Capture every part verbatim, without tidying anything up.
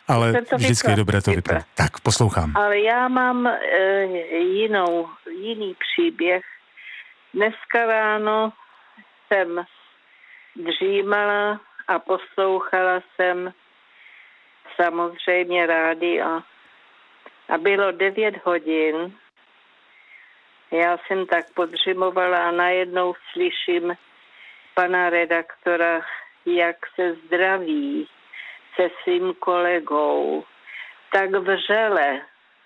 ale vždycky je dobré to vyprat. Tak, poslouchám. Ale já mám e, jinou, jiný příběh. Dneska ráno jsem dřímala a poslouchala jsem samozřejmě rádio. A bylo devět hodin. Já jsem tak podřimovala a najednou slyším pana redaktora, jak se zdraví se svým kolegou. Tak vřele,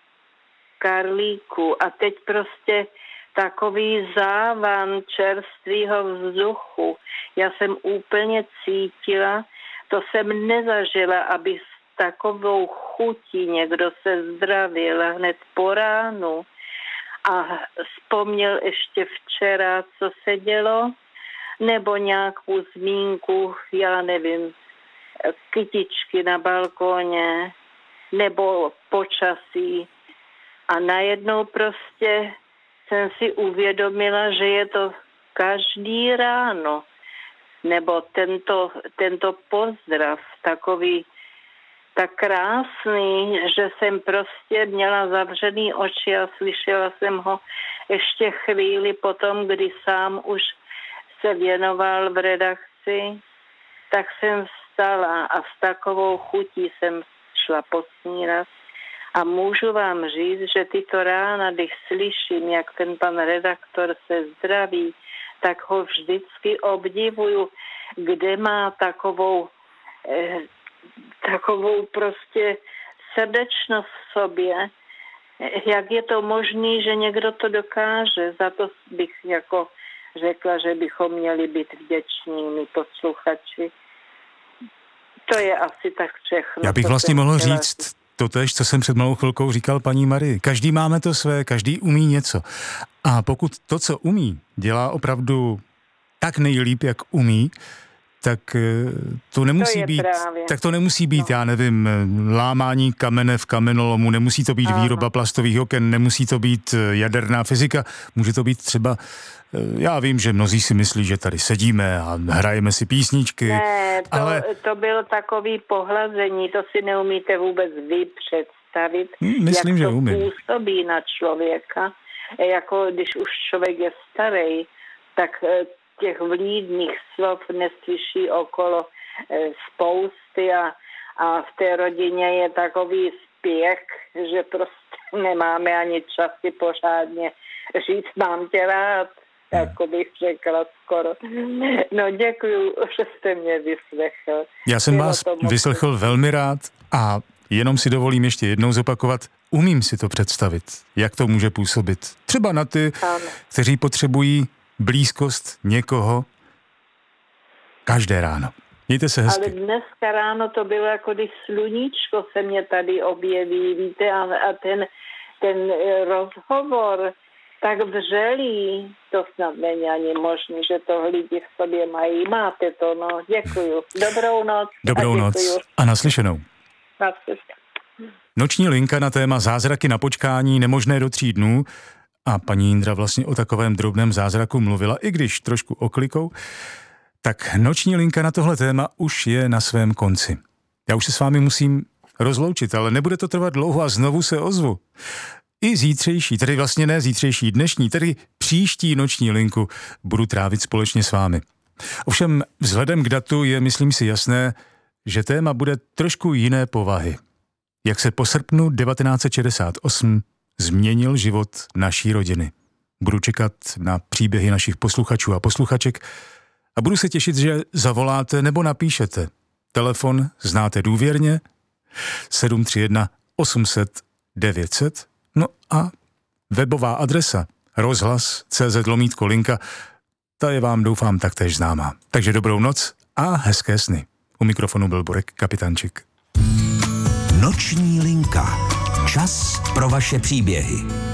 Karlíku. A teď prostě takový závan čerstvého vzduchu. Já jsem úplně cítila, to jsem nezažila, aby s takovou chutí někdo se zdravil hned po ránu. A vzpomněl ještě včera, co se dělo, nebo nějakou zmínku, já nevím, kytičky na balkóně, nebo počasí. A najednou prostě jsem si uvědomila, že je to každý ráno, nebo tento, tento pozdrav takový tak krásný, že jsem prostě měla zavřený oči a slyšela jsem ho ještě chvíli potom, kdy sám už se věnoval v redakci, tak jsem vstala a s takovou chutí jsem šla posnídat. A můžu vám říct, že tyto rána, když slyším, jak ten pan redaktor se zdraví, tak ho vždycky obdivuju, kde má takovou, eh, takovou prostě srdečnost v sobě, jak je to možné, že někdo to dokáže. Za to bych jako řekla, že bychom měli být vděční posluchači. To je asi tak všechno. Já bych vlastně mohl říct totéž, co jsem před malou chvilkou říkal paní Marii. Každý máme to své, každý umí něco. A pokud to, co umí, dělá opravdu tak nejlíp, jak umí, tak to nemusí to být, právě. tak to nemusí být, no. Já nevím, lámání kamene v kamenolomu, nemusí to být Aha. výroba plastových oken, nemusí to být jaderná fyzika, může to být třeba, já vím, že mnozí si myslí, že tady sedíme a hrajeme si písničky. Ne, to, ale... to bylo takový pohlazení, to si neumíte vůbec vy představit, Myslím, jak to že umím. působí na člověka. Jako když už člověk je starý, tak těch vlídných slov neslyší okolo spousty a, a v té rodině je takový spěch, že prostě nemáme ani čas si pořádně říct mám tě rád, jako bych řekla skoro. No děkuju, že jste mě vyslechl. Já jsem vás vyslechl velmi rád a jenom si dovolím ještě jednou zopakovat, umím si to představit, jak to může působit. Třeba na ty, ano. kteří potřebují blízkost někoho každé ráno. Mějte se hezky. Ale dneska ráno to bylo jako když sluníčko se mě tady objeví, víte, a, a ten, ten rozhovor tak vřelý, to snad není ani možný, že to lidi v sobě mají. Máte to, no, děkuju. Dobrou noc. Dobrou a noc a naslyšenou. Naslyšenou. Noční linka na téma zázraky na počkání nemožné do tří dnů. A paní Jindra vlastně o takovém drobném zázraku mluvila, i když trošku oklikou, tak noční linka na tohle téma už je na svém konci. Já už se s vámi musím rozloučit, ale nebude to trvat dlouho a znovu se ozvu. I zítřejší, tedy vlastně ne zítřejší, dnešní, tedy příští noční linku budu trávit společně s vámi. Ovšem vzhledem k datu je, myslím si, jasné, že téma bude trošku jiné povahy. Jak se po srpnu devatenáct set šedesát osm změnil život naší rodiny. Budu čekat na příběhy našich posluchačů a posluchaček a budu se těšit, že zavoláte nebo napíšete. Telefon znáte důvěrně sedm tři jedna osm set devět set, no a webová adresa rozhlas tečka cé zet lomítko linka, ta je vám doufám taktéž známá. Takže dobrou noc a hezké sny. U mikrofonu byl Borek Kapitančik. Noční linka. Čas pro vaše příběhy.